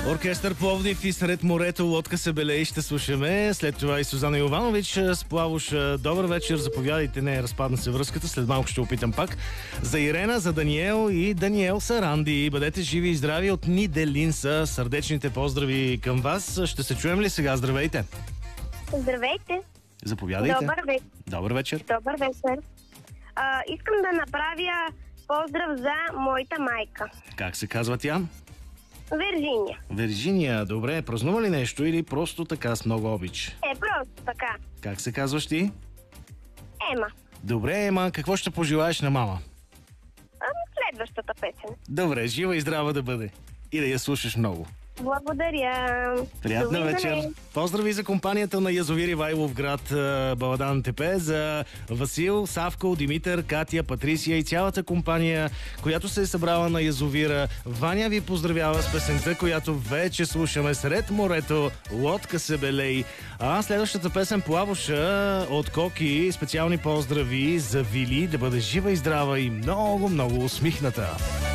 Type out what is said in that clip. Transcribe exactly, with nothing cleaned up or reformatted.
Оркестър Пловдив и Сред морето лодка се белеи ще слушаме. След това и Сузана Йованович с Плавош. Добър вечер, заповядайте. Не, разпадна се връзката, след малко ще опитам пак. За Ирена, за Даниел и Даниел Саранди. Бъдете живи и здрави от Ниделин са сърдечните поздрави към вас. Ще се чуем ли сега? Здравейте! Здравейте! Заповядайте. Добър вечер. Добър вечер. Добър вечер. А, искам да направя поздрав за моята майка. Как се казва тя? Вирджиния. Вирджиния, добре. Празнува ли нещо или просто така с много обич? Е, просто така. Как се казваш ти? Ема. Добре, Ема, какво ще пожелаеш на мама? А, следващата песен. Добре, жива и здрава да бъде. И да я слушаш много. Благодаря. Приятна Довиждане. вечер. Поздрави за компанията на Язовир Ивайлов град Баладан Тепе, за Васил, Савко, Димитър, Катя, Патрисия и цялата компания, която се е събрала на язовира. Ваня ви поздравява с песента, която вече слушаме. Сред морето лодка се белей. А следващата песен Плавоша от Коки. Специални поздрави за Вили, да бъде жива и здрава и много, много усмихната.